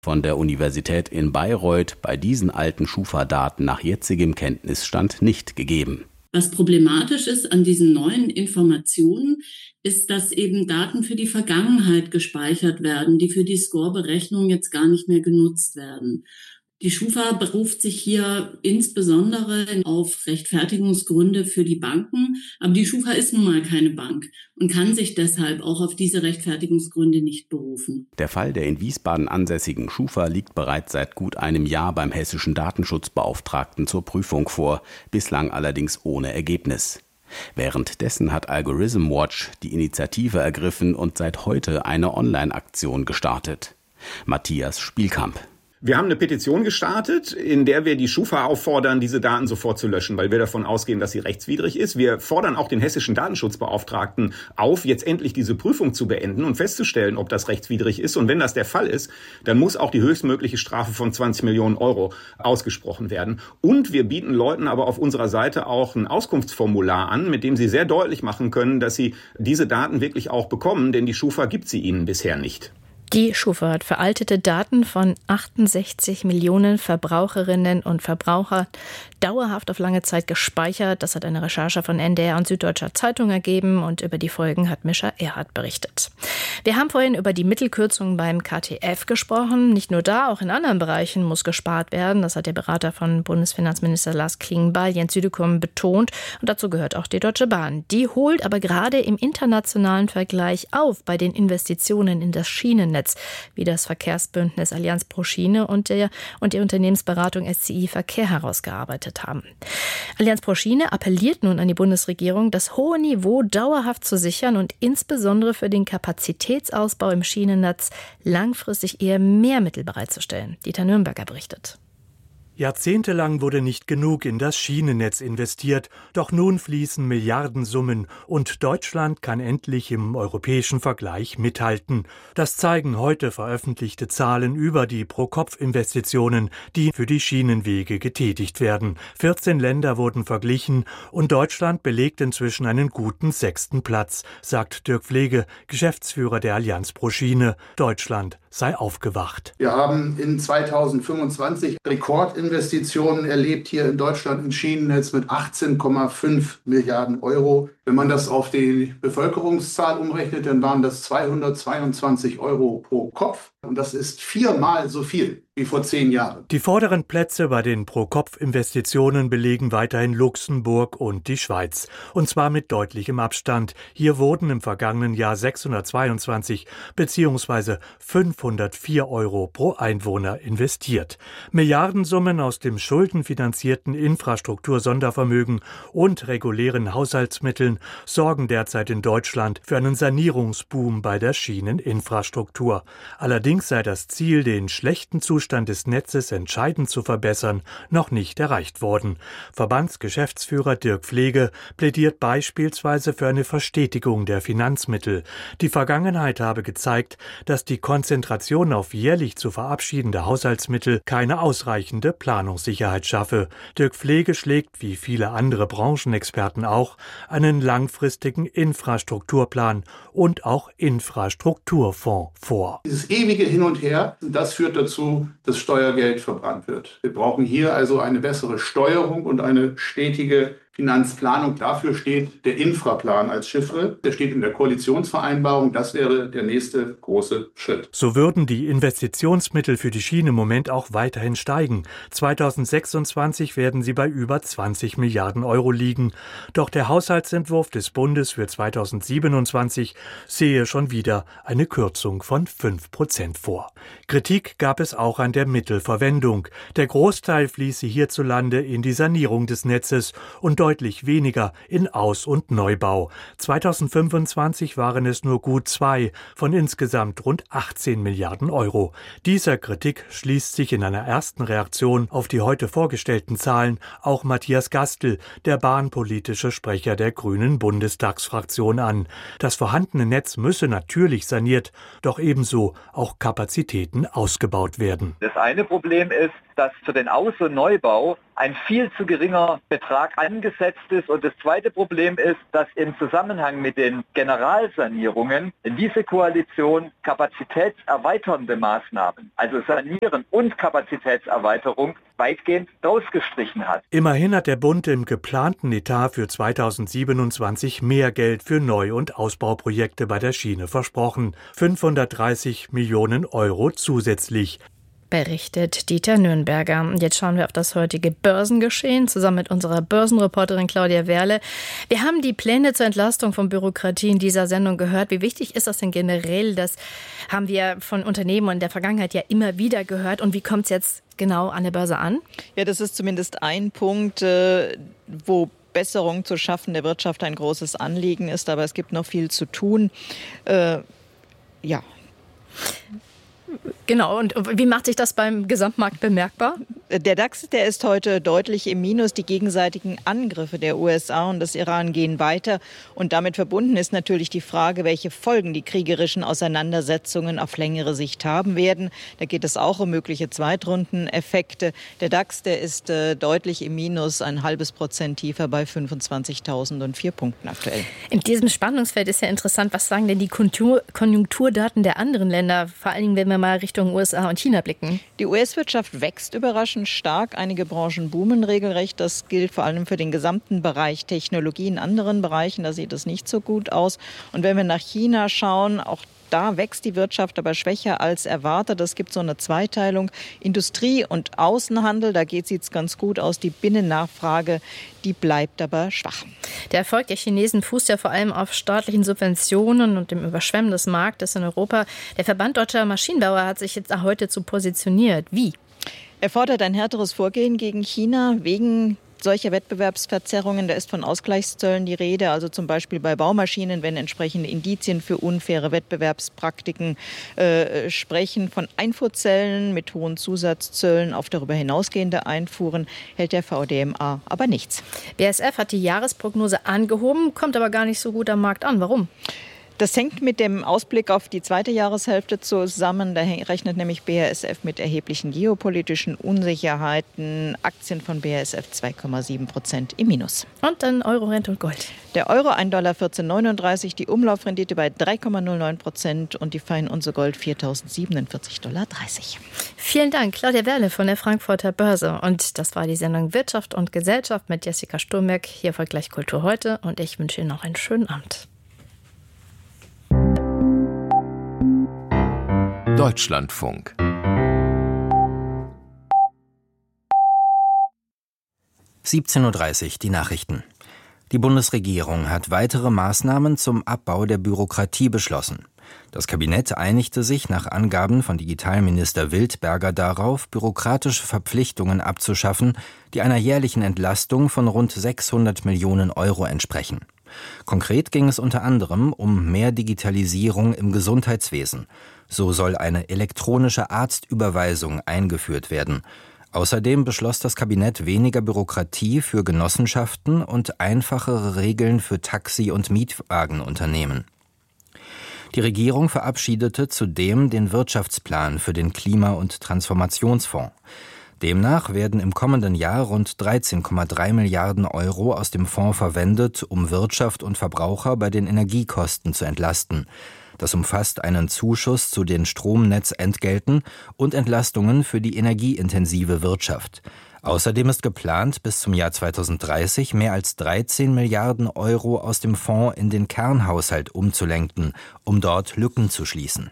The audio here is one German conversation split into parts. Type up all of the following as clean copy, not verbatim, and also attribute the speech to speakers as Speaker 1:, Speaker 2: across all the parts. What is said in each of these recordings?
Speaker 1: von der Universität in Bayreuth bei diesen alten Schufa-Daten nach jetzigem Kenntnisstand nicht gegeben.
Speaker 2: Was problematisch ist an diesen neuen Informationen, ist, dass eben Daten für die Vergangenheit gespeichert werden, die für die Score-Berechnung jetzt gar nicht mehr genutzt werden. Die Schufa beruft sich hier insbesondere auf Rechtfertigungsgründe für die Banken, aber die Schufa ist nun mal keine Bank und kann sich deshalb auch auf diese Rechtfertigungsgründe nicht berufen.
Speaker 1: Der Fall der in Wiesbaden ansässigen Schufa liegt bereits seit gut einem Jahr beim hessischen Datenschutzbeauftragten zur Prüfung vor, bislang allerdings ohne Ergebnis. Währenddessen hat Algorithm Watch die Initiative ergriffen und seit heute eine Online-Aktion gestartet. Matthias Spielkamp.
Speaker 3: Wir haben eine Petition gestartet, in der wir die Schufa auffordern, diese Daten sofort zu löschen, weil wir davon ausgehen, dass sie rechtswidrig ist. Wir fordern auch den hessischen Datenschutzbeauftragten auf, jetzt endlich diese Prüfung zu beenden und festzustellen, ob das rechtswidrig ist. Und wenn das der Fall ist, dann muss auch die höchstmögliche Strafe von 20 Millionen Euro ausgesprochen werden. Und wir bieten Leuten aber auf unserer Seite auch ein Auskunftsformular an, mit dem sie sehr deutlich machen können, dass sie diese Daten wirklich auch bekommen, denn die Schufa gibt sie ihnen bisher nicht.
Speaker 4: Die Schufa hat veraltete Daten von 68 Millionen Verbraucherinnen und Verbrauchern dauerhaft auf lange Zeit gespeichert. Das hat eine Recherche von NDR und Süddeutscher Zeitung ergeben und über die Folgen hat Mischa Erhardt berichtet. Wir haben vorhin über die Mittelkürzungen beim KTF gesprochen. Nicht nur da, auch in anderen Bereichen muss gespart werden. Das hat der Berater von Bundesfinanzminister Lars Klingbeil, Jens Südekum, betont. Und dazu gehört auch die Deutsche Bahn. Die holt aber gerade im internationalen Vergleich auf bei den Investitionen in das Schienennetz, wie das Verkehrsbündnis Allianz pro Schiene und die Unternehmensberatung SCI Verkehr herausgearbeitet haben. Allianz pro Schiene appelliert nun an die Bundesregierung, das hohe Niveau dauerhaft zu sichern und insbesondere für den Kapazitätsausbau im Schienennetz langfristig eher mehr Mittel bereitzustellen. Dieter Nürnberger berichtet.
Speaker 5: Jahrzehntelang wurde nicht genug in das Schienennetz investiert, doch nun fließen Milliardensummen und Deutschland kann endlich im europäischen Vergleich mithalten. Das zeigen heute veröffentlichte Zahlen über die Pro-Kopf-Investitionen, die für die Schienenwege getätigt werden. 14 Länder wurden verglichen und Deutschland belegt inzwischen einen guten 6. Platz, sagt Dirk Pflege, Geschäftsführer der Allianz pro Schiene. Deutschland sei aufgewacht.
Speaker 6: Wir haben in 2025 Rekordinvestitionen erlebt hier in Deutschland im Schienennetz mit 18,5 Milliarden Euro. Wenn man das auf die Bevölkerungszahl umrechnet, dann waren das 222 Euro pro Kopf. Und das ist 4-mal so viel wie vor 10 Jahren.
Speaker 5: Die vorderen Plätze bei den Pro-Kopf-Investitionen belegen weiterhin Luxemburg und die Schweiz. Und zwar mit deutlichem Abstand. Hier wurden im vergangenen Jahr 622 bzw. 504 Euro pro Einwohner investiert. Milliardensummen aus dem schuldenfinanzierten Infrastruktursondervermögen und regulären Haushaltsmitteln sorgen derzeit in Deutschland für einen Sanierungsboom bei der Schieneninfrastruktur. Allerdings sei das Ziel, den schlechten Zustand des Netzes entscheidend zu verbessern, noch nicht erreicht worden. Verbandsgeschäftsführer Dirk Pflege plädiert beispielsweise für eine Verstetigung der Finanzmittel. Die Vergangenheit habe gezeigt, dass die Konzentration auf jährlich zu verabschiedende Haushaltsmittel keine ausreichende Planungssicherheit schaffe. Dirk Pflege schlägt, wie viele andere Branchenexperten auch, einen langfristigen Infrastrukturplan und auch Infrastrukturfonds vor.
Speaker 6: Dieses ewige Hin und Her, das führt dazu, dass Steuergeld verbrannt wird. Wir brauchen hier also eine bessere Steuerung und eine stetige Finanzplanung. Dafür steht der Infraplan als Chiffre. Der steht in der Koalitionsvereinbarung. Das wäre der nächste große Schritt.
Speaker 5: So würden die Investitionsmittel für die Schiene im Moment auch weiterhin steigen. 2026 werden sie bei über 20 Milliarden Euro liegen. Doch der Haushaltsentwurf des Bundes für 2027 sehe schon wieder eine Kürzung von 5% vor. Kritik gab es auch an der Mittelverwendung. Der Großteil fließe hierzulande in die Sanierung des Netzes und deutlich weniger in Aus- und Neubau. 2025 waren es nur gut 2 von insgesamt rund 18 Milliarden Euro. Dieser Kritik schließt sich in einer ersten Reaktion auf die heute vorgestellten Zahlen auch Matthias Gastl, der bahnpolitische Sprecher der Grünen Bundestagsfraktion, an. Das vorhandene Netz müsse natürlich saniert, doch ebenso auch Kapazitäten ausgebaut werden.
Speaker 7: Das eine Problem ist, dass für den Aus- und Neubau ein viel zu geringer Betrag angesetzt ist. Und das zweite Problem ist, dass im Zusammenhang mit den Generalsanierungen diese Koalition kapazitätserweiternde Maßnahmen, also Sanieren und Kapazitätserweiterung, weitgehend rausgestrichen hat.
Speaker 5: Immerhin hat der Bund im geplanten Etat für 2027 mehr Geld für Neu- und Ausbauprojekte bei der Schiene versprochen. 530 Millionen Euro zusätzlich.
Speaker 4: Berichtet Dieter Nürnberger. Jetzt schauen wir auf das heutige Börsengeschehen zusammen mit unserer Börsenreporterin Claudia Werle. Wir haben die Pläne zur Entlastung von Bürokratie in dieser Sendung gehört. Wie wichtig ist das denn generell? Das haben wir von Unternehmen in der Vergangenheit ja immer wieder gehört. Und wie kommt es jetzt genau an der Börse an?
Speaker 8: Ja, das ist zumindest ein Punkt, wo Besserung zu schaffen der Wirtschaft ein großes Anliegen ist. Aber es gibt noch viel zu tun. Ja.
Speaker 4: Genau, und wie macht sich das beim Gesamtmarkt bemerkbar?
Speaker 8: Der DAX, der ist heute deutlich im Minus. Die gegenseitigen Angriffe der USA und des Iran gehen weiter. Und damit verbunden ist natürlich die Frage, welche Folgen die kriegerischen Auseinandersetzungen auf längere Sicht haben werden. Da geht es auch um mögliche Zweitrundeneffekte. Der DAX, der ist deutlich im Minus, 0,5% tiefer bei 25.004 Punkten aktuell.
Speaker 4: In diesem Spannungsfeld ist ja interessant, was sagen denn die Konjunkturdaten der anderen Länder, vor allen Dingen, wenn wir mal Richtung USA und China blicken?
Speaker 8: Die US-Wirtschaft wächst überraschend stark. Einige Branchen boomen regelrecht. Das gilt vor allem für den gesamten Bereich Technologie. In anderen Bereichen, da sieht es nicht so gut aus. Und wenn wir nach China schauen, auch da wächst die Wirtschaft aber schwächer als erwartet. Es gibt so eine Zweiteilung. Industrie und Außenhandel, da sieht es ganz gut aus. Die Binnennachfrage, die bleibt aber schwach.
Speaker 4: Der Erfolg der Chinesen fußt ja vor allem auf staatlichen Subventionen und dem Überschwemmen des Marktes in Europa. Der Verband Deutscher Maschinenbauer hat sich jetzt heute so positioniert. Wie?
Speaker 8: Er fordert ein härteres Vorgehen gegen China wegen solcher Wettbewerbsverzerrungen. Da ist von Ausgleichszöllen die Rede, also zum Beispiel bei Baumaschinen, wenn entsprechende Indizien für unfaire Wettbewerbspraktiken sprechen. Von Einfuhrzöllen mit hohen Zusatzzöllen auf darüber hinausgehende Einfuhren hält der VDMA aber nichts.
Speaker 4: BASF hat die Jahresprognose angehoben, kommt aber gar nicht so gut am Markt an. Warum?
Speaker 8: Das hängt mit dem Ausblick auf die zweite Jahreshälfte zusammen. Da rechnet nämlich BASF mit erheblichen geopolitischen Unsicherheiten. Aktien von BASF 2,7% im Minus.
Speaker 4: Und dann Euro, Rente und Gold.
Speaker 8: Der Euro $1,1439, die Umlaufrendite bei 3,09% und die Feinunze Gold $4.047,30.
Speaker 4: Vielen Dank, Claudia Werle von der Frankfurter Börse. Und das war die Sendung Wirtschaft und Gesellschaft mit Jessica Sturmberg. Hier folgt gleich Kultur heute und ich wünsche Ihnen noch einen schönen Abend.
Speaker 9: Deutschlandfunk. (17:30 Uhr) die Nachrichten. Die Bundesregierung hat weitere Maßnahmen zum Abbau der Bürokratie beschlossen. Das Kabinett einigte sich nach Angaben von Digitalminister Wildberger darauf, bürokratische Verpflichtungen abzuschaffen, die einer jährlichen Entlastung von rund 600 Millionen Euro entsprechen. Konkret ging es unter anderem um mehr Digitalisierung im Gesundheitswesen. So soll eine elektronische Arztüberweisung eingeführt werden. Außerdem beschloss das Kabinett weniger Bürokratie für Genossenschaften und einfachere Regeln für Taxi- und Mietwagenunternehmen. Die Regierung verabschiedete zudem den Wirtschaftsplan für den Klima- und Transformationsfonds. Demnach werden im kommenden Jahr rund 13,3 Milliarden Euro aus dem Fonds verwendet, um Wirtschaft und Verbraucher bei den Energiekosten zu entlasten. Das umfasst einen Zuschuss zu den Stromnetzentgelten und Entlastungen für die energieintensive Wirtschaft. Außerdem ist geplant, bis zum Jahr 2030 mehr als 13 Milliarden Euro aus dem Fonds in den Kernhaushalt umzulenken, um dort Lücken zu schließen.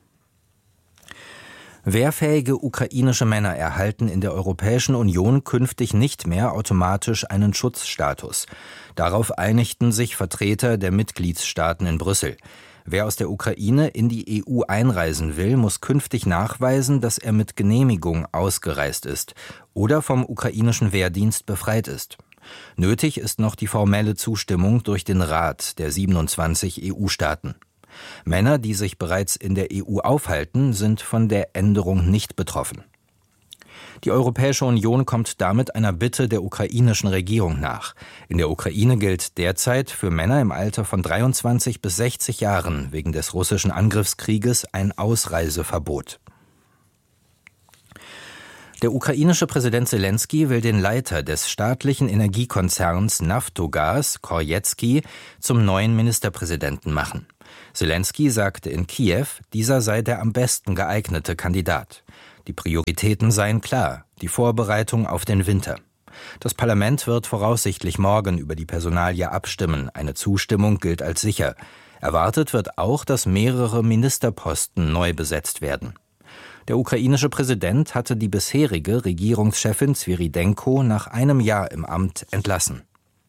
Speaker 9: Wehrfähige ukrainische Männer erhalten in der Europäischen Union künftig nicht mehr automatisch einen Schutzstatus. Darauf einigten sich Vertreter der Mitgliedsstaaten in Brüssel. Wer aus der Ukraine in die EU einreisen will, muss künftig nachweisen, dass er mit Genehmigung ausgereist ist oder vom ukrainischen Wehrdienst befreit ist. Nötig ist noch die formelle Zustimmung durch den Rat der 27 EU-Staaten. Männer, die sich bereits in der EU aufhalten, sind von der Änderung nicht betroffen. Die Europäische Union kommt damit einer Bitte der ukrainischen Regierung nach. In der Ukraine gilt derzeit für Männer im Alter von 23 bis 60 Jahren wegen des russischen Angriffskrieges ein Ausreiseverbot. Der ukrainische Präsident Selenskyj will den Leiter des staatlichen Energiekonzerns Naftogaz, Korjetski, zum neuen Ministerpräsidenten machen. Selenskyj sagte in Kiew, dieser sei der am besten geeignete Kandidat. Die Prioritäten seien klar, die Vorbereitung auf den Winter. Das Parlament wird voraussichtlich morgen über die Personalie abstimmen. Eine Zustimmung gilt als sicher. Erwartet wird auch, dass mehrere Ministerposten neu besetzt werden. Der ukrainische Präsident hatte die bisherige Regierungschefin Sviridenko nach einem Jahr im Amt entlassen.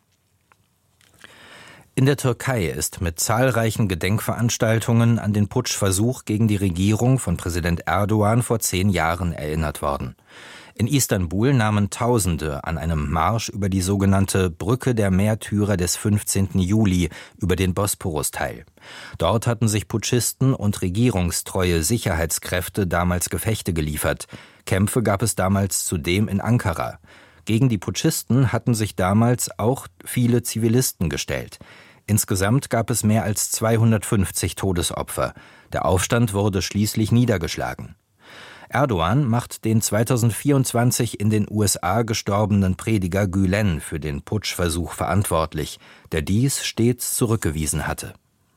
Speaker 9: In der Türkei ist mit zahlreichen Gedenkveranstaltungen an den Putschversuch gegen die Regierung von Präsident Erdogan vor 10 Jahren erinnert worden. In Istanbul nahmen Tausende an einem Marsch über die sogenannte Brücke der Märtyrer des 15. Juli über den Bosporus teil. Dort hatten sich Putschisten und regierungstreue Sicherheitskräfte damals Gefechte geliefert. Kämpfe gab es damals zudem in Ankara. Gegen die Putschisten hatten sich damals auch viele Zivilisten gestellt. Insgesamt gab es mehr als 250 Todesopfer. Der Aufstand wurde schließlich niedergeschlagen. Erdogan macht den 2024 in den USA gestorbenen Prediger Gülen für den Putschversuch verantwortlich, der dies stets zurückgewiesen hatte.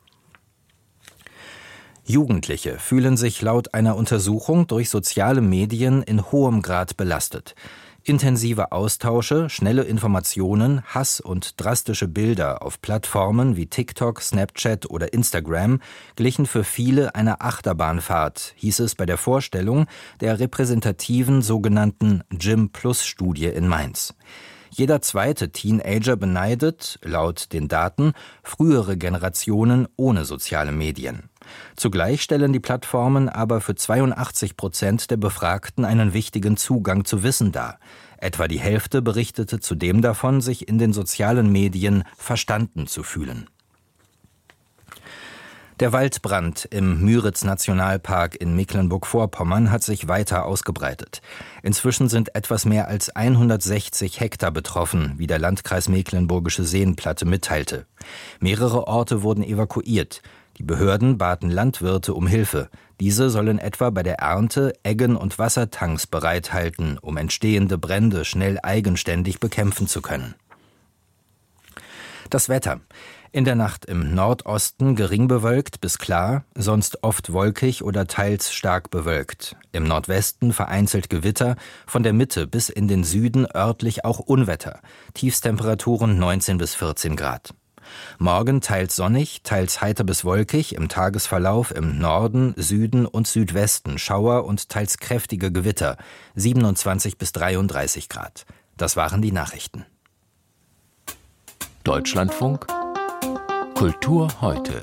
Speaker 9: Jugendliche fühlen sich laut einer Untersuchung durch soziale Medien in hohem Grad belastet. Intensive Austausche, schnelle Informationen, Hass und drastische Bilder auf Plattformen wie TikTok, Snapchat oder Instagram glichen für viele einer Achterbahnfahrt, hieß es bei der Vorstellung der repräsentativen sogenannten Gym-Plus-Studie in Mainz. Jeder zweite Teenager beneidet, laut den Daten, frühere Generationen ohne soziale Medien. Zugleich stellen die Plattformen aber für 82% der Befragten einen wichtigen Zugang zu Wissen dar. Etwa die Hälfte berichtete zudem davon, sich in den sozialen Medien verstanden zu fühlen. Der Waldbrand im Müritz-Nationalpark in Mecklenburg-Vorpommern hat sich weiter ausgebreitet. Inzwischen sind etwas mehr als 160 Hektar betroffen, wie der Landkreis Mecklenburgische Seenplatte mitteilte. Mehrere Orte wurden evakuiert. Die Behörden baten Landwirte um Hilfe. Diese sollen etwa bei der Ernte Eggen und Wassertanks bereithalten, um entstehende Brände schnell eigenständig bekämpfen zu können. Das Wetter. In der Nacht im Nordosten gering bewölkt bis klar, sonst oft wolkig oder teils stark bewölkt. Im Nordwesten vereinzelt Gewitter, von der Mitte bis in den Süden örtlich auch Unwetter. Tiefstemperaturen 19 bis 14 Grad. Morgen teils sonnig, teils heiter bis wolkig, im Tagesverlauf im Norden, Süden und Südwesten Schauer und teils kräftige Gewitter, 27 bis 33 Grad. Das waren die Nachrichten.
Speaker 1: Deutschlandfunk Kultur heute.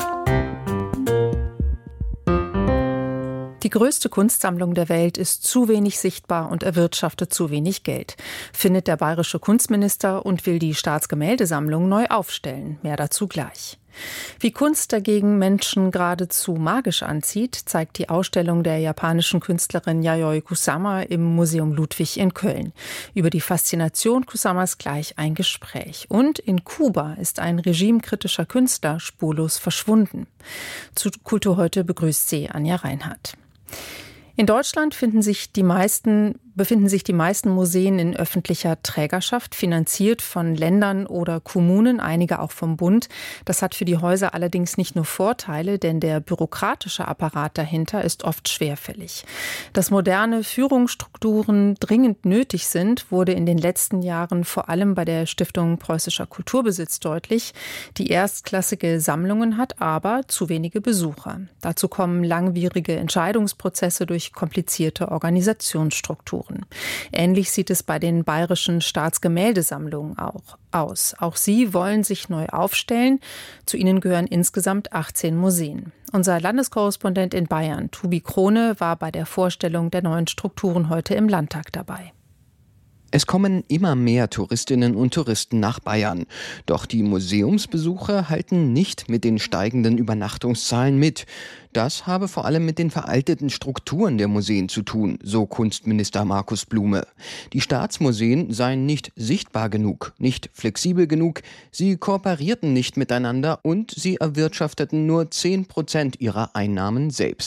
Speaker 10: Die größte Kunstsammlung der Welt ist zu wenig sichtbar und erwirtschaftet zu wenig Geld, findet der bayerische Kunstminister und will die Staatsgemäldesammlung neu aufstellen. Mehr dazu gleich. Wie Kunst dagegen Menschen geradezu magisch anzieht, zeigt die Ausstellung der japanischen Künstlerin Yayoi Kusama im Museum Ludwig in Köln. Über die Faszination Kusamas gleich ein Gespräch. Und in Kuba ist ein regimekritischer Künstler spurlos verschwunden. Zu Kultur heute begrüßt sie Anja Reinhardt. In Deutschland befinden sich die meisten Museen in öffentlicher Trägerschaft, finanziert von Ländern oder Kommunen, einige auch vom Bund. Das hat für die Häuser allerdings nicht nur Vorteile, denn der bürokratische Apparat dahinter ist oft schwerfällig. Dass moderne Führungsstrukturen dringend nötig sind, wurde in den letzten Jahren vor allem bei der Stiftung Preußischer Kulturbesitz deutlich, die erstklassige Sammlungen hat, aber zu wenige Besucher. Dazu kommen langwierige Entscheidungsprozesse durch komplizierte Organisationsstrukturen. Ähnlich sieht es bei den bayerischen Staatsgemäldesammlungen auch aus. Auch sie wollen sich neu aufstellen. Zu ihnen gehören insgesamt 18 Museen. Unser Landeskorrespondent in Bayern, Tobi Krone, war bei der Vorstellung der neuen Strukturen heute im Landtag dabei.
Speaker 11: Es kommen immer mehr Touristinnen und Touristen nach Bayern. Doch die Museumsbesucher halten nicht mit den steigenden Übernachtungszahlen mit. Das habe vor allem mit den veralteten Strukturen der Museen zu tun, so Kunstminister Markus Blume. Die Staatsmuseen seien nicht sichtbar genug, nicht flexibel genug, sie kooperierten nicht miteinander und sie erwirtschafteten nur 10% ihrer Einnahmen selbst.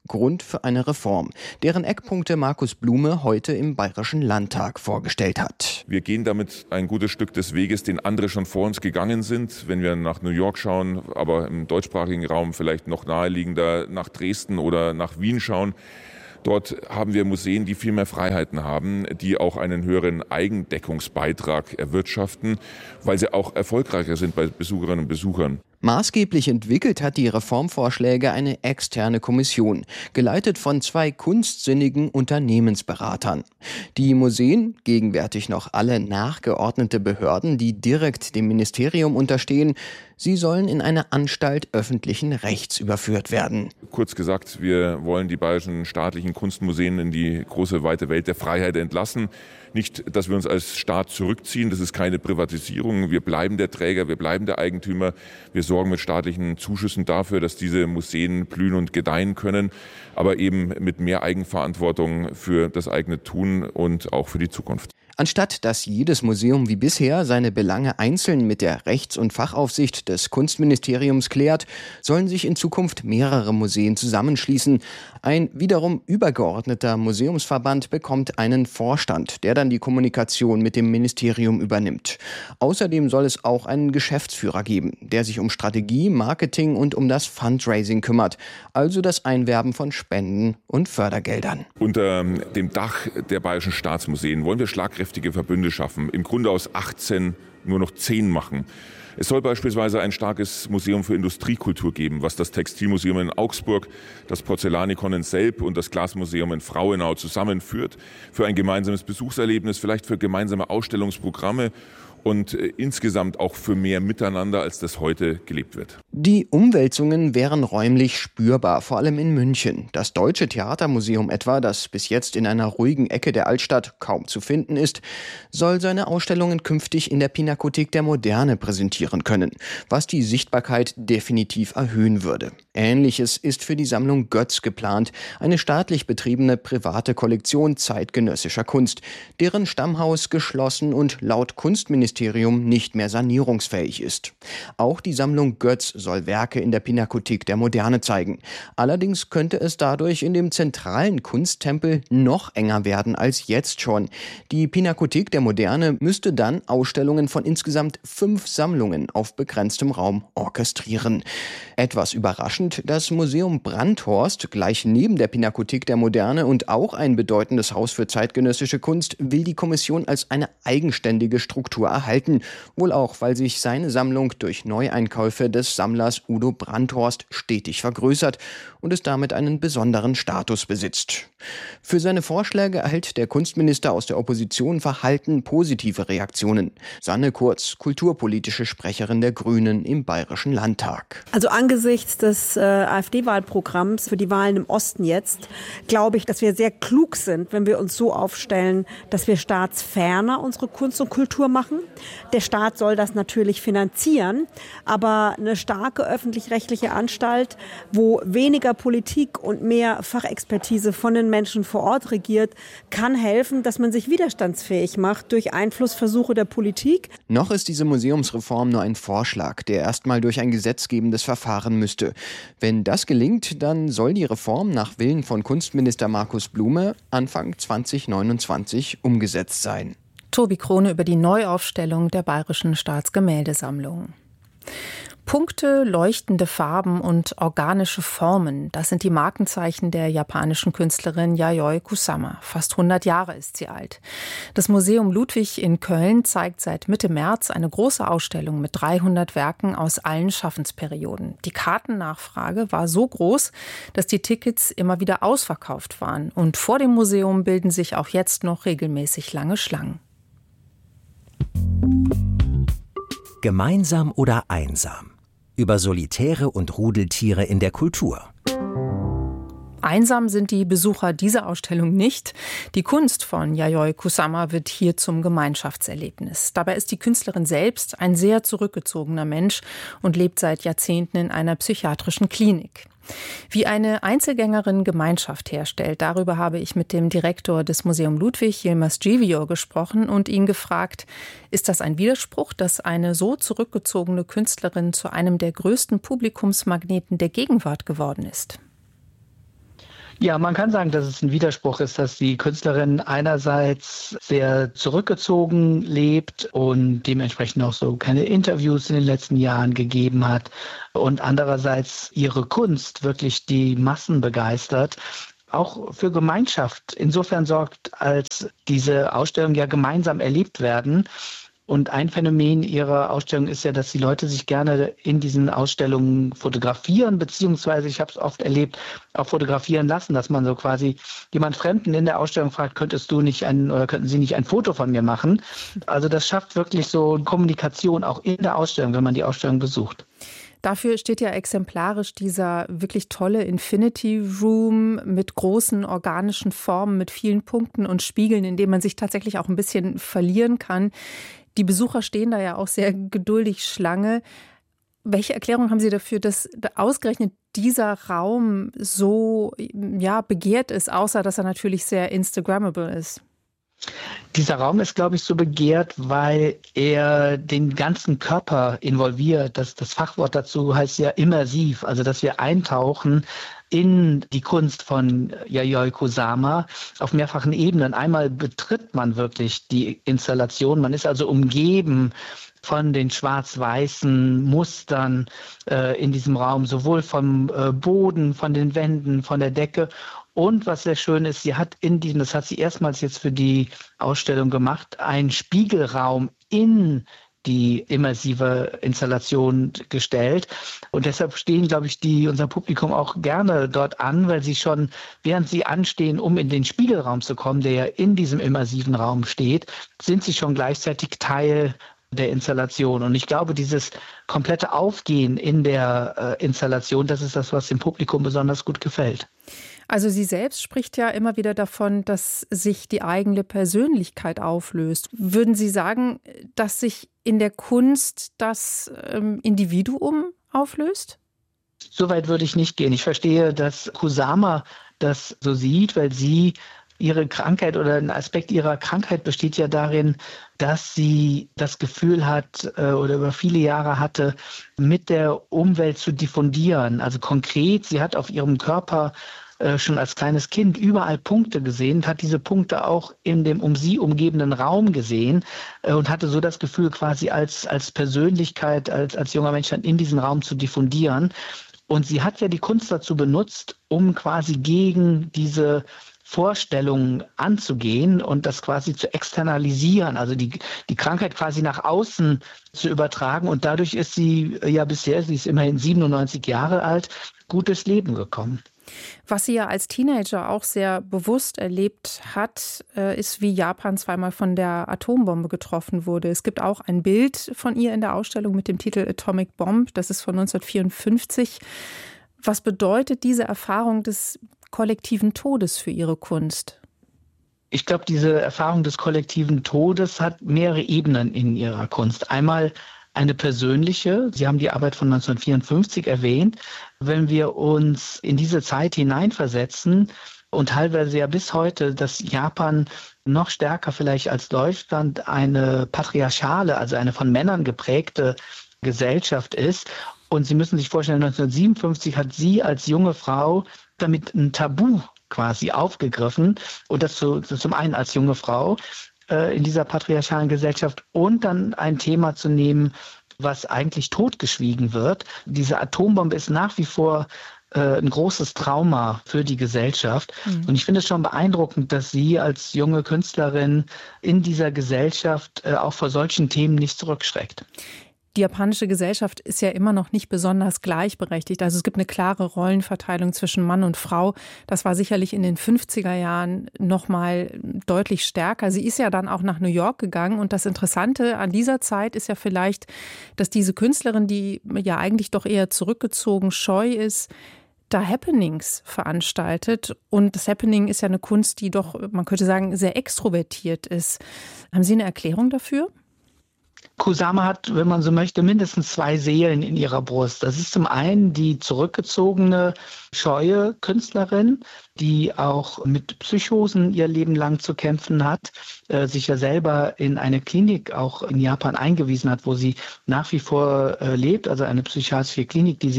Speaker 11: Grund für eine Reform, deren Eckpunkte Markus Blume heute im Bayerischen Landtag vorgestellt hat.
Speaker 12: Wir gehen damit ein gutes Stück des Weges, den andere schon vor uns gegangen sind. Wenn wir nach New York schauen, aber im deutschsprachigen Raum vielleicht noch naheliegender nach Dresden oder nach Wien schauen. Dort haben wir Museen, die viel mehr Freiheiten haben, die auch einen höheren Eigendeckungsbeitrag erwirtschaften, weil sie auch erfolgreicher sind bei Besucherinnen und Besuchern.
Speaker 11: Maßgeblich entwickelt hat die Reformvorschläge eine externe Kommission, geleitet von 2 kunstsinnigen Unternehmensberatern. Die Museen, gegenwärtig noch alle nachgeordnete Behörden, die direkt dem Ministerium unterstehen, sie sollen in eine Anstalt öffentlichen Rechts überführt werden.
Speaker 12: Kurz gesagt, wir wollen die bayerischen staatlichen Kunstmuseen in die große, weite Welt der Freiheit entlassen. Nicht, dass wir uns als Staat zurückziehen, das ist keine Privatisierung. Wir bleiben der Träger, wir bleiben der Eigentümer. Wir sorgen mit staatlichen Zuschüssen dafür, dass diese Museen blühen und gedeihen können, aber eben mit mehr Eigenverantwortung für das eigene Tun und auch für die Zukunft.
Speaker 11: Anstatt dass jedes Museum wie bisher seine Belange einzeln mit der Rechts- und Fachaufsicht des Kunstministeriums klärt, sollen sich in Zukunft mehrere Museen zusammenschließen. Ein wiederum übergeordneter Museumsverband bekommt einen Vorstand, der dann die Kommunikation mit dem Ministerium übernimmt. Außerdem soll es auch einen Geschäftsführer geben, der sich um Strategie, Marketing und um das Fundraising kümmert, also das Einwerben von Spenden und Fördergeldern.
Speaker 12: Unter dem Dach der bayerischen Staatsmuseen wollen wir schlagkräftige Verbünde schaffen, im Grunde aus 18 nur noch 10 machen. Es soll beispielsweise ein starkes Museum für Industriekultur geben, was das Textilmuseum in Augsburg, das Porzellanikon in Selb und das Glasmuseum in Frauenau zusammenführt, für ein gemeinsames Besuchserlebnis, vielleicht für gemeinsame Ausstellungsprogramme und insgesamt auch für mehr Miteinander, als das heute gelebt wird.
Speaker 11: Die Umwälzungen wären räumlich spürbar, vor allem in München. Das Deutsche Theatermuseum etwa, das bis jetzt in einer ruhigen Ecke der Altstadt kaum zu finden ist, soll seine Ausstellungen künftig in der Pinakothek der Moderne präsentieren können, was die Sichtbarkeit definitiv erhöhen würde. Ähnliches ist für die Sammlung Götz geplant, eine staatlich betriebene private Kollektion zeitgenössischer Kunst, deren Stammhaus geschlossen und laut Kunstministerium nicht mehr sanierungsfähig ist. Auch die Sammlung Götz soll Werke in der Pinakothek der Moderne zeigen. Allerdings könnte es dadurch in dem zentralen Kunsttempel noch enger werden als jetzt schon. Die Pinakothek der Moderne müsste dann Ausstellungen von insgesamt 5 Sammlungen auf begrenztem Raum orchestrieren. Etwas überraschend, das Museum Brandhorst, gleich neben der Pinakothek der Moderne und auch ein bedeutendes Haus für zeitgenössische Kunst, will die Kommission als eine eigenständige Struktur erhalten. Wohl auch, weil sich seine Sammlung durch Neueinkäufe des Sammlers Udo Brandhorst stetig vergrößert und es damit einen besonderen Status besitzt. Für seine Vorschläge erhält der Kunstminister aus der Opposition verhalten positive Reaktionen. Sanne Kurz, kulturpolitische Sprecherin der Grünen im Bayerischen Landtag.
Speaker 13: Also angesichts des AfD-Wahlprogramms für die Wahlen im Osten jetzt, glaube ich, dass wir sehr klug sind, wenn wir uns so aufstellen, dass wir staatsferner unsere Kunst und Kultur machen. Der Staat soll das natürlich finanzieren, aber eine starke öffentlich-rechtliche Anstalt, wo weniger Politik und mehr Fachexpertise von den Menschen vor Ort regiert, kann helfen, dass man sich widerstandsfähig macht durch Einflussversuche der Politik.
Speaker 11: Noch ist diese Museumsreform nur ein Vorschlag, der erstmal durch ein gesetzgebendes Verfahren müsste. Wenn das gelingt, dann soll die Reform nach Willen von Kunstminister Markus Blume Anfang 2029 umgesetzt sein.
Speaker 10: Tobi Krone über die Neuaufstellung der Bayerischen Staatsgemäldesammlung. Punkte, leuchtende Farben und organische Formen, das sind die Markenzeichen der japanischen Künstlerin Yayoi Kusama. Fast 100 Jahre ist sie alt. Das Museum Ludwig in Köln zeigt seit Mitte März eine große Ausstellung mit 300 Werken aus allen Schaffensperioden. Die Kartennachfrage war so groß, dass die Tickets immer wieder ausverkauft waren. Und vor dem Museum bilden sich auch jetzt noch regelmäßig lange Schlangen.
Speaker 14: Gemeinsam oder einsam? Über Solitäre und Rudeltiere in der Kultur.
Speaker 10: Einsam sind die Besucher dieser Ausstellung nicht. Die Kunst von Yayoi Kusama wird hier zum Gemeinschaftserlebnis. Dabei ist die Künstlerin selbst ein sehr zurückgezogener Mensch und lebt seit Jahrzehnten in einer psychiatrischen Klinik. Wie eine Einzelgängerin Gemeinschaft herstellt, darüber habe ich mit dem Direktor des Museum Ludwig, Yilmaz Givio, gesprochen und ihn gefragt, ist das ein Widerspruch, dass eine so zurückgezogene Künstlerin zu einem der größten Publikumsmagneten der Gegenwart geworden ist?
Speaker 15: Ja, man kann sagen, dass es ein Widerspruch ist, dass die Künstlerin einerseits sehr zurückgezogen lebt und dementsprechend auch so keine Interviews in den letzten Jahren gegeben hat und andererseits ihre Kunst wirklich die Massen begeistert, auch für Gemeinschaft insofern sorgt, als diese Ausstellungen ja gemeinsam erlebt werden. Und ein Phänomen ihrer Ausstellung ist ja, dass die Leute sich gerne in diesen Ausstellungen fotografieren, beziehungsweise, ich habe es oft erlebt, auch fotografieren lassen, dass man so quasi jemand Fremden in der Ausstellung fragt, könnten Sie nicht ein Foto von mir machen? Also das schafft wirklich so Kommunikation auch in der Ausstellung, wenn man die Ausstellung besucht.
Speaker 10: Dafür steht ja exemplarisch dieser wirklich tolle Infinity Room mit großen organischen Formen, mit vielen Punkten und Spiegeln, in denen man sich tatsächlich auch ein bisschen verlieren kann. Die Besucher stehen da ja auch sehr geduldig Schlange. Welche Erklärung haben Sie dafür, dass ausgerechnet dieser Raum so begehrt ist, außer dass er natürlich sehr Instagrammable ist?
Speaker 15: Dieser Raum ist, glaube ich, so begehrt, weil er den ganzen Körper involviert. Das Fachwort dazu heißt ja immersiv, also dass wir eintauchen in die Kunst von Yayoi Kusama auf mehrfachen Ebenen. Einmal betritt man wirklich die Installation, man ist also umgeben von den schwarz-weißen Mustern in diesem Raum, sowohl vom Boden, von den Wänden, von der Decke. Und was sehr schön ist, sie hat das hat sie erstmals jetzt für die Ausstellung gemacht, einen Spiegelraum in die immersive Installation gestellt. Und deshalb stehen, glaube ich, unser Publikum auch gerne dort an, weil sie schon, während sie anstehen, um in den Spiegelraum zu kommen, der ja in diesem immersiven Raum steht, sind sie schon gleichzeitig Teil der Installation. Und ich glaube, dieses komplette Aufgehen in der Installation, das ist das, was dem Publikum besonders gut gefällt.
Speaker 10: Also sie selbst spricht ja immer wieder davon, dass sich die eigene Persönlichkeit auflöst. Würden Sie sagen, dass sich in der Kunst das Individuum auflöst?
Speaker 15: Soweit würde ich nicht gehen. Ich verstehe, dass Kusama das so sieht, weil sie ihre Krankheit oder ein Aspekt ihrer Krankheit besteht ja darin, dass sie das Gefühl hat oder über viele Jahre hatte, mit der Umwelt zu diffundieren. Also konkret, sie hat auf ihrem Körper schon als kleines Kind überall Punkte gesehen und hat diese Punkte auch in dem sie umgebenden Raum gesehen und hatte so das Gefühl, quasi als Persönlichkeit, als junger Mensch dann in diesen Raum zu diffundieren. Und sie hat ja die Kunst dazu benutzt, um quasi gegen diese Vorstellungen anzugehen und das quasi zu externalisieren, also die Krankheit quasi nach außen zu übertragen. Und dadurch ist sie ja bisher, sie ist immerhin 97 Jahre alt, gut durchs Leben gekommen.
Speaker 10: Was sie ja als Teenager auch sehr bewusst erlebt hat, ist, wie Japan zweimal von der Atombombe getroffen wurde. Es gibt auch ein Bild von ihr in der Ausstellung mit dem Titel Atomic Bomb. Das ist von 1954. Was bedeutet diese Erfahrung des kollektiven Todes für Ihre Kunst?
Speaker 15: Ich glaube, diese Erfahrung des kollektiven Todes hat mehrere Ebenen in ihrer Kunst. Einmal eine persönliche. Sie haben die Arbeit von 1954 erwähnt. Wenn wir uns in diese Zeit hineinversetzen und teilweise ja bis heute, dass Japan noch stärker vielleicht als Deutschland eine patriarchale, also eine von Männern geprägte Gesellschaft ist. Und Sie müssen sich vorstellen, 1957 hat sie als junge Frau damit ein Tabu quasi aufgegriffen. Und das zum einen als junge Frau in dieser patriarchalen Gesellschaft und dann ein Thema zu nehmen, was eigentlich totgeschwiegen wird. Diese Atombombe ist nach wie vor ein großes Trauma für die Gesellschaft. Und ich finde es schon beeindruckend, dass sie als junge Künstlerin in dieser Gesellschaft auch vor solchen Themen nicht zurückschreckt.
Speaker 10: Die japanische Gesellschaft ist ja immer noch nicht besonders gleichberechtigt. Also es gibt eine klare Rollenverteilung zwischen Mann und Frau. Das war sicherlich in den 50er Jahren noch mal deutlich stärker. Sie ist ja dann auch nach New York gegangen. Und das Interessante an dieser Zeit ist ja vielleicht, dass diese Künstlerin, die ja eigentlich doch eher zurückgezogen, scheu ist, da Happenings veranstaltet. Und das Happening ist ja eine Kunst, die doch, man könnte sagen, sehr extrovertiert ist. Haben Sie eine Erklärung dafür?
Speaker 15: Kusama hat, wenn man so möchte, mindestens zwei Seelen in ihrer Brust. Das ist zum einen die zurückgezogene, scheue Künstlerin, die auch mit Psychosen ihr Leben lang zu kämpfen hat, sich ja selber in eine Klinik auch in Japan eingewiesen hat, wo sie nach wie vor lebt, also eine psychiatrische Klinik, die sie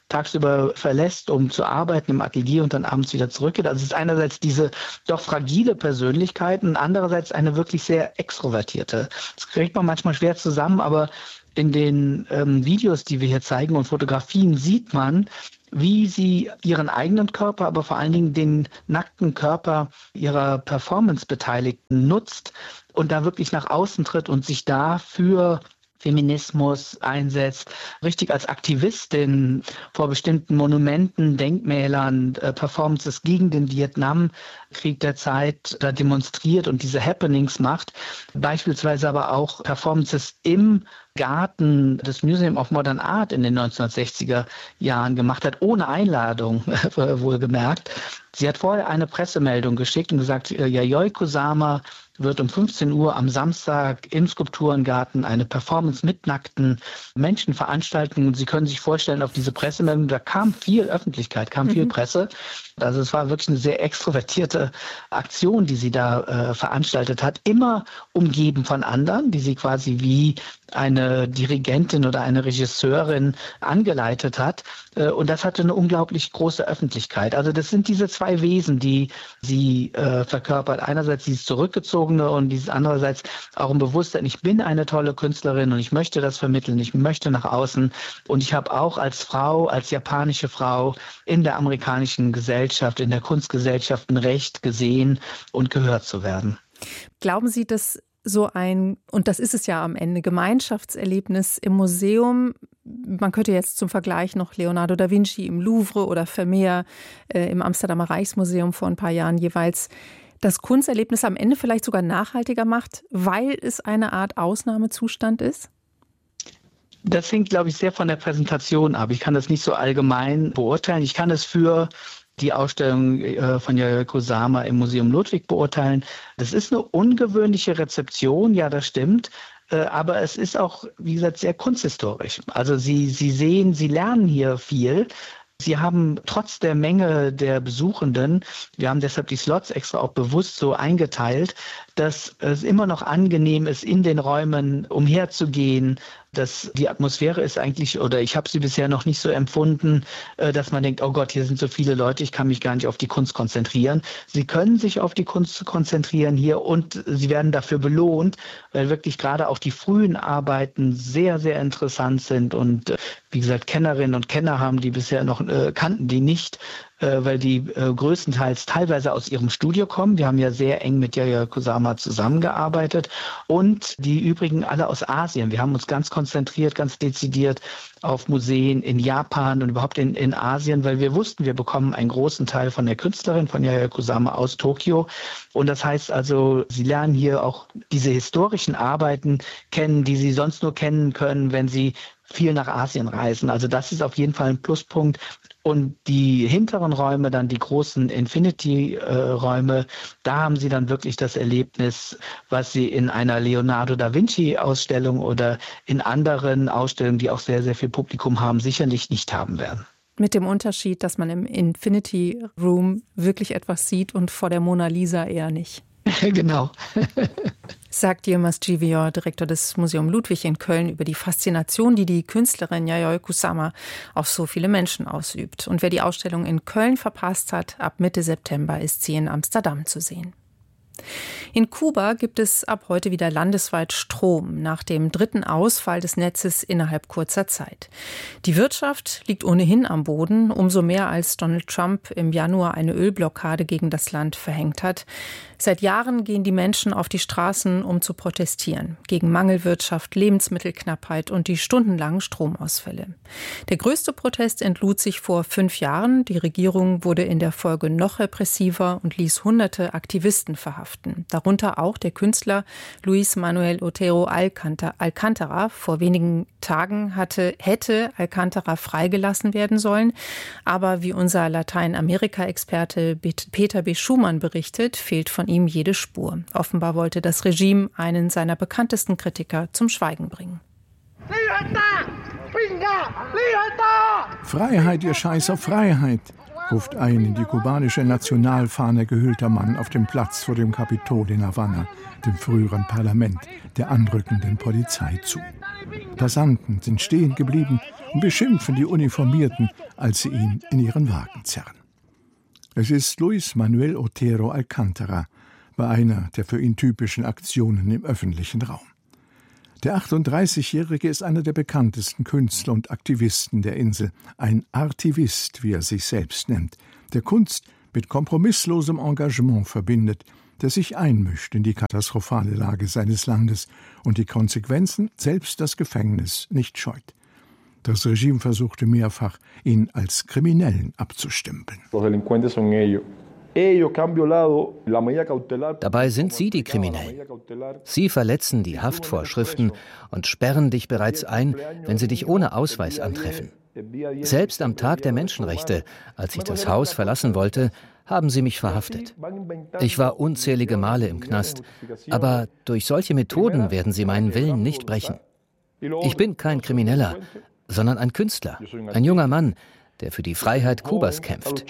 Speaker 15: tagsüber verlässt, um zu arbeiten im Atelier und dann abends wieder zurückgeht. Also es ist einerseits diese doch fragile Persönlichkeit und andererseits eine wirklich sehr extrovertierte. Das kriegt man manchmal schwer zusammen, aber in den Videos, die wir hier zeigen und Fotografien, sieht man, wie sie ihren eigenen Körper, aber vor allen Dingen den nackten Körper ihrer Performance-Beteiligten nutzt und da wirklich nach außen tritt und sich da für Feminismus einsetzt, richtig als Aktivistin vor bestimmten Monumenten, Denkmälern, Performances gegen den Vietnamkrieg der Zeit da demonstriert und diese Happenings macht, beispielsweise aber auch Performances im Garten des Museum of Modern Art in den 1960er Jahren gemacht hat, ohne Einladung, wohlgemerkt. Sie hat vorher eine Pressemeldung geschickt und gesagt, Yayoi Kusama wird um 15 Uhr am Samstag im Skulpturengarten eine Performance mit nackten Menschen veranstalten. Und Sie können sich vorstellen, auf diese Pressemeldung, da kam viel Öffentlichkeit, kam viel Presse. Also es war wirklich eine sehr extrovertierte Aktion, die sie da veranstaltet hat, immer umgeben von anderen, die sie quasi wie eine Dirigentin oder eine Regisseurin angeleitet hat. Und das hatte eine unglaublich große Öffentlichkeit. Also das sind diese zwei Wesen, die sie verkörpert. Einerseits dieses Zurückgezogene und dieses andererseits auch ein Bewusstsein, ich bin eine tolle Künstlerin und ich möchte das vermitteln, ich möchte nach außen. Und ich habe auch als Frau, als japanische Frau in der amerikanischen Gesellschaft, in der Kunstgesellschaft ein Recht, gesehen und gehört zu werden.
Speaker 10: Glauben Sie, dass so ein, und das ist es ja am Ende, Gemeinschaftserlebnis im Museum, man könnte jetzt zum Vergleich noch Leonardo da Vinci im Louvre oder Vermeer im Amsterdamer Reichsmuseum vor ein paar Jahren jeweils, das Kunsterlebnis am Ende vielleicht sogar nachhaltiger macht, weil es eine Art Ausnahmezustand ist?
Speaker 15: Das hängt, glaube ich, sehr von der Präsentation ab. Ich kann das nicht so allgemein beurteilen. Ich kann es für die Ausstellung von Yayoi Kusama im Museum Ludwig beurteilen. Das ist eine ungewöhnliche Rezeption, ja, das stimmt. Aber es ist auch, wie gesagt, sehr kunsthistorisch. Also Sie sehen, Sie lernen hier viel. Sie haben trotz der Menge der Besuchenden, wir haben deshalb die Slots extra auch bewusst so eingeteilt, dass es immer noch angenehm ist, in den Räumen umherzugehen, dass die Atmosphäre ist eigentlich, oder ich habe sie bisher noch nicht so empfunden, dass man denkt, oh Gott, hier sind so viele Leute, ich kann mich gar nicht auf die Kunst konzentrieren. Sie können sich auf die Kunst konzentrieren hier und sie werden dafür belohnt, weil wirklich gerade auch die frühen Arbeiten sehr, sehr interessant sind und wie gesagt, Kennerinnen und Kenner haben die bisher noch, kannten die nicht, weil die größtenteils teilweise aus ihrem Studio kommen. Wir haben ja sehr eng mit Yayoi Kusama zusammengearbeitet und die übrigen alle aus Asien. Wir haben uns ganz konzentriert, ganz dezidiert auf Museen in Japan und überhaupt in Asien, weil wir wussten, wir bekommen einen großen Teil von der Künstlerin, von Yayoi Kusama aus Tokio. Und das heißt also, sie lernen hier auch diese historischen Arbeiten kennen, die sie sonst nur kennen können, wenn sie viel nach Asien reisen. Also das ist auf jeden Fall ein Pluspunkt. Und die hinteren Räume, dann die großen Infinity-Räume, da haben Sie dann wirklich das Erlebnis, was Sie in einer Leonardo da Vinci-Ausstellung oder in anderen Ausstellungen, die auch sehr, sehr viel Publikum haben, sicherlich nicht haben werden.
Speaker 10: Mit dem Unterschied, dass man im Infinity Room wirklich etwas sieht und vor der Mona Lisa eher nicht.
Speaker 15: Genau.
Speaker 10: Sagt Yilmaz Civior, Direktor des Museum Ludwig in Köln, über die Faszination, die die Künstlerin Yayoi Kusama auf so viele Menschen ausübt. Und wer die Ausstellung in Köln verpasst hat, ab Mitte September ist sie in Amsterdam zu sehen. In Kuba gibt es ab heute wieder landesweit Strom nach dem dritten Ausfall des Netzes innerhalb kurzer Zeit. Die Wirtschaft liegt ohnehin am Boden, umso mehr als Donald Trump im Januar eine Ölblockade gegen das Land verhängt hat. Seit Jahren gehen die Menschen auf die Straßen, um zu protestieren, gegen Mangelwirtschaft, Lebensmittelknappheit und die stundenlangen Stromausfälle. Der größte Protest entlud sich vor 5 Jahren. Die Regierung wurde in der Folge noch repressiver und ließ hunderte Aktivisten verhaften. Darunter auch der Künstler Luis Manuel Otero Alcántara. Vor wenigen Tagen hätte Alcántara freigelassen werden sollen. Aber wie unser Lateinamerika-Experte Peter B. Schumann berichtet, fehlt von ihm jede Spur. Offenbar wollte das Regime einen seiner bekanntesten Kritiker zum Schweigen bringen.
Speaker 16: Freiheit, ihr Scheiß auf Freiheit. ruft ein in die kubanische Nationalfahne gehüllter Mann auf dem Platz vor dem Kapitol in Havanna, dem früheren Parlament der anrückenden Polizei, zu. Passanten sind stehen geblieben und beschimpfen die Uniformierten, als sie ihn in ihren Wagen zerren. Es ist Luis Manuel Otero Alcántara bei einer der für ihn typischen Aktionen im öffentlichen Raum. Der 38-Jährige ist einer der bekanntesten Künstler und Aktivisten der Insel, ein Artivist, wie er sich selbst nennt, der Kunst mit kompromisslosem Engagement verbindet, der sich einmischt in die katastrophale Lage seines Landes und die Konsequenzen, selbst das Gefängnis, nicht scheut. Das Regime versuchte mehrfach, ihn als Kriminellen abzustempeln.
Speaker 17: Dabei sind sie die Kriminellen. Sie verletzen die Haftvorschriften und sperren dich bereits ein, wenn sie dich ohne Ausweis antreffen. Selbst am Tag der Menschenrechte, als ich das Haus verlassen wollte, haben sie mich verhaftet. Ich war unzählige Male im Knast, aber durch solche Methoden werden sie meinen Willen nicht brechen. Ich bin kein Krimineller, sondern ein Künstler, ein junger Mann, der für die Freiheit Kubas kämpft.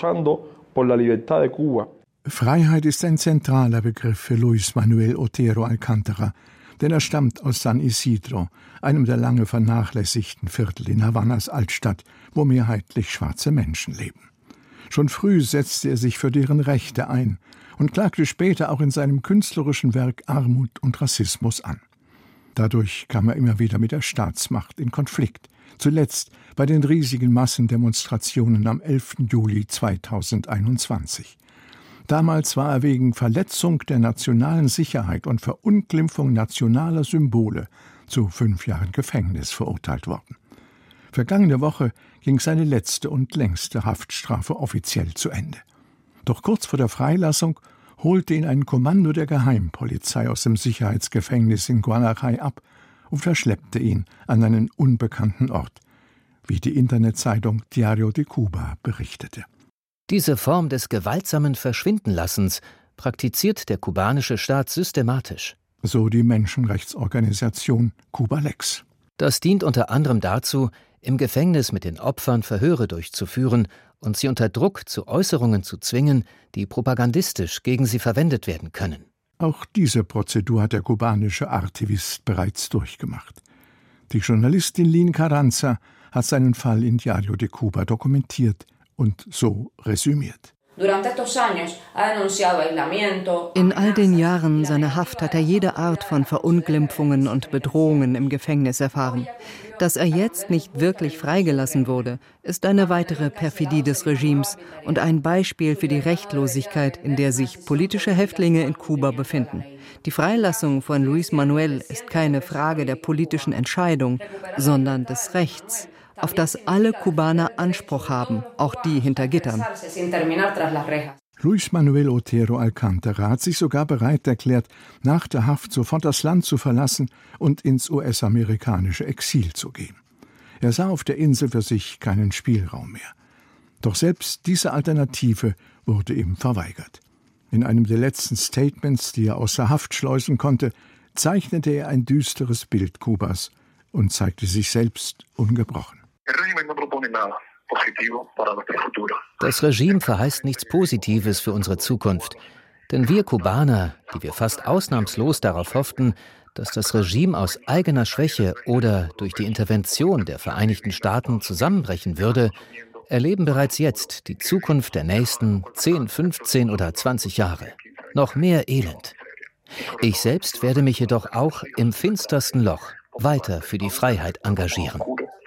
Speaker 16: Freiheit ist ein zentraler Begriff für Luis Manuel Otero Alcántara, denn er stammt aus San Isidro, einem der lange vernachlässigten Viertel in Havannas Altstadt, wo mehrheitlich schwarze Menschen leben. Schon früh setzte er sich für deren Rechte ein und klagte später auch in seinem künstlerischen Werk Armut und Rassismus an. Dadurch kam er immer wieder mit der Staatsmacht in Konflikt, zuletzt bei den riesigen Massendemonstrationen am 11. Juli 2021. Damals war er wegen Verletzung der nationalen Sicherheit und Verunglimpfung nationaler Symbole zu 5 Jahren Gefängnis verurteilt worden. Vergangene Woche ging seine letzte und längste Haftstrafe offiziell zu Ende. Doch kurz vor der Freilassung holte ihn ein Kommando der Geheimpolizei aus dem Sicherheitsgefängnis in Guanajay ab und verschleppte ihn an einen unbekannten Ort, wie die Internetzeitung Diario de Cuba berichtete.
Speaker 17: Diese Form des gewaltsamen Verschwindenlassens praktiziert der kubanische Staat systematisch.
Speaker 16: So die Menschenrechtsorganisation Cuba Lex.
Speaker 17: Das dient unter anderem dazu, im Gefängnis mit den Opfern Verhöre durchzuführen und sie unter Druck zu Äußerungen zu zwingen, die propagandistisch gegen sie verwendet werden können.
Speaker 16: Auch diese Prozedur hat der kubanische Artivist bereits durchgemacht. Die Journalistin Lynn Carranza hat seinen Fall in Diario de Cuba dokumentiert und so resümiert.
Speaker 18: In all den Jahren seiner Haft hat er jede Art von Verunglimpfungen und Bedrohungen im Gefängnis erfahren. Dass er jetzt nicht wirklich freigelassen wurde, ist eine weitere Perfidie des Regimes und ein Beispiel für die Rechtlosigkeit, in der sich politische Häftlinge in Kuba befinden. Die Freilassung von Luis Manuel ist keine Frage der politischen Entscheidung, sondern des Rechts, auf das alle Kubaner Anspruch haben, auch die hinter Gittern.
Speaker 16: Luis Manuel Otero Alcántara hat sich sogar bereit erklärt, nach der Haft sofort das Land zu verlassen und ins US-amerikanische Exil zu gehen. Er sah auf der Insel für sich keinen Spielraum mehr. Doch selbst diese Alternative wurde ihm verweigert. In einem der letzten Statements, die er aus der Haft schleusen konnte, zeichnete er ein düsteres Bild Kubas und zeigte sich selbst ungebrochen.
Speaker 17: Das Regime verheißt nichts Positives für unsere Zukunft. Denn wir Kubaner, die wir fast ausnahmslos darauf hofften, dass das Regime aus eigener Schwäche oder durch die Intervention der Vereinigten Staaten zusammenbrechen würde, erleben bereits jetzt die Zukunft der nächsten 10, 15 oder 20 Jahre. Noch mehr Elend. Ich selbst werde mich jedoch auch im finstersten Loch weiter für die Freiheit engagieren.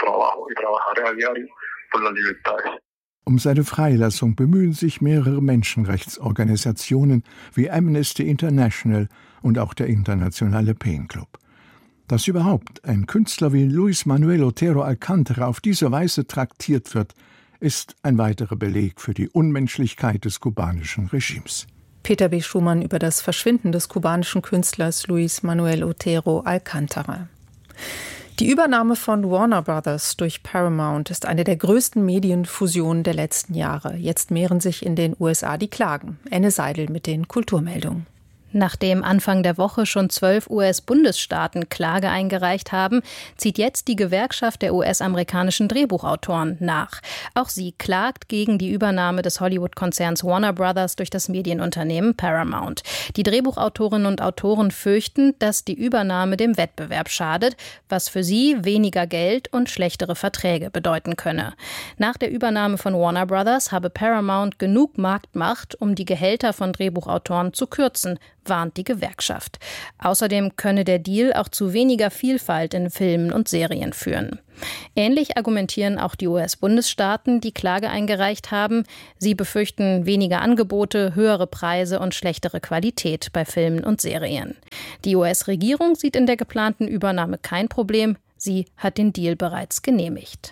Speaker 16: Um seine Freilassung bemühen sich mehrere Menschenrechtsorganisationen wie Amnesty International und auch der Internationale Pain Club. Dass überhaupt ein Künstler wie Luis Manuel Otero Alcántara auf diese Weise traktiert wird, ist ein weiterer Beleg für die Unmenschlichkeit des kubanischen Regimes.
Speaker 10: Peter B. Schumann über das Verschwinden des kubanischen Künstlers Luis Manuel Otero Alcántara. Die Übernahme von Warner Brothers durch Paramount ist eine der größten Medienfusionen der letzten Jahre. Jetzt mehren sich in den USA die Klagen. Anne Seidel mit den Kulturmeldungen.
Speaker 4: Nachdem Anfang der Woche schon 12 US-Bundesstaaten Klage eingereicht haben, zieht jetzt die Gewerkschaft der US-amerikanischen Drehbuchautoren nach. Auch sie klagt gegen die Übernahme des Hollywood-Konzerns Warner Brothers durch das Medienunternehmen Paramount. Die Drehbuchautorinnen und Autoren fürchten, dass die Übernahme dem Wettbewerb schadet, was für sie weniger Geld und schlechtere Verträge bedeuten könne. Nach der Übernahme von Warner Brothers habe Paramount genug Marktmacht, um die Gehälter von Drehbuchautoren zu kürzen, warnt die Gewerkschaft. Außerdem könne der Deal auch zu weniger Vielfalt in Filmen und Serien führen. Ähnlich argumentieren auch die US-Bundesstaaten, die Klage eingereicht haben. Sie befürchten weniger Angebote, höhere Preise und schlechtere Qualität bei Filmen und Serien. Die US-Regierung sieht in der geplanten Übernahme kein Problem. Sie hat den Deal bereits genehmigt.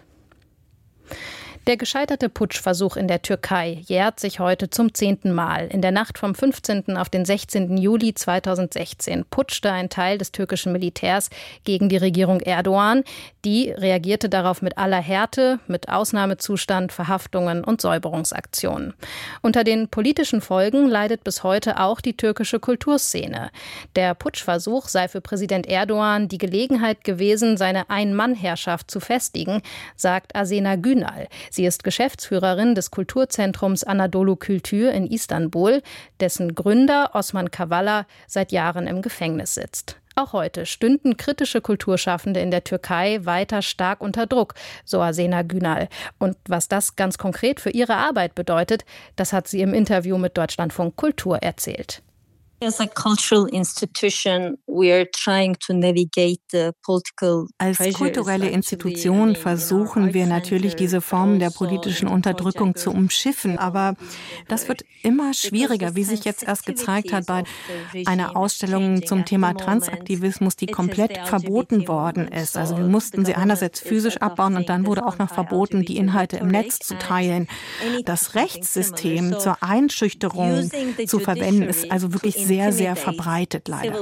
Speaker 4: Der gescheiterte Putschversuch in der Türkei jährt sich heute zum 10. Mal. In der Nacht vom 15. auf den 16. Juli 2016 putschte ein Teil des türkischen Militärs gegen die Regierung Erdogan. Die reagierte darauf mit aller Härte, mit Ausnahmezustand, Verhaftungen und Säuberungsaktionen. Unter den politischen Folgen leidet bis heute auch die türkische Kulturszene. Der Putschversuch sei für Präsident Erdogan die Gelegenheit gewesen, seine Ein-Mann-Herrschaft zu festigen, sagt Asena Günal. Sie ist Geschäftsführerin des Kulturzentrums Anadolu Kültür in Istanbul, dessen Gründer Osman Kavala seit Jahren im Gefängnis sitzt. Auch heute stünden kritische Kulturschaffende in der Türkei weiter stark unter Druck, so Asena Günal. Und was das ganz konkret für ihre Arbeit bedeutet, das hat sie im Interview mit Deutschlandfunk Kultur erzählt.
Speaker 19: As a cultural institution, we are trying to navigate the political
Speaker 20: Als kulturelle Institution versuchen wir natürlich, diese Formen der politischen Unterdrückung zu umschiffen. Aber das wird immer schwieriger, wie sich jetzt erst gezeigt hat bei einer Ausstellung zum Thema Transaktivismus, die komplett verboten worden ist. Also wir mussten sie einerseits physisch abbauen und dann wurde auch noch verboten, die Inhalte im Netz zu teilen. Das Rechtssystem zur Einschüchterung zu verwenden, ist also wirklich sehr, sehr verbreitet, leider.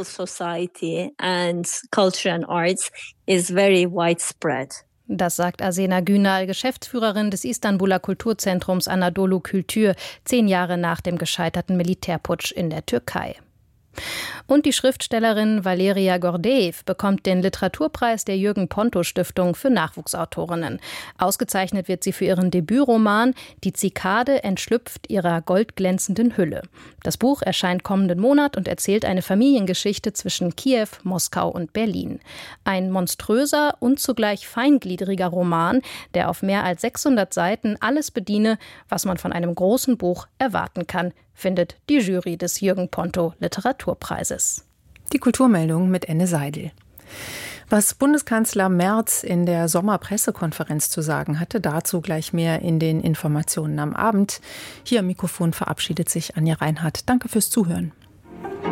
Speaker 4: Das sagt Asena Günal, Geschäftsführerin des Istanbuler Kulturzentrums Anadolu Kültür, 10 Jahre nach dem gescheiterten Militärputsch in der Türkei. Und die Schriftstellerin Valeria Gordeev bekommt den Literaturpreis der Jürgen-Ponto-Stiftung für Nachwuchsautorinnen. Ausgezeichnet wird sie für ihren Debütroman »Die Zikade entschlüpft ihrer goldglänzenden Hülle«. Das Buch erscheint kommenden Monat und erzählt eine Familiengeschichte zwischen Kiew, Moskau und Berlin. Ein monströser und zugleich feingliedriger Roman, der auf mehr als 600 Seiten alles bediene, was man von einem großen Buch erwarten kann, findet die Jury des Jürgen-Ponto Literaturpreises.
Speaker 10: Die Kulturmeldung mit Enne Seidel. Was Bundeskanzler Merz in der Sommerpressekonferenz zu sagen hatte, dazu gleich mehr in den Informationen am Abend. Hier am Mikrofon verabschiedet sich Anja Reinhardt. Danke fürs Zuhören.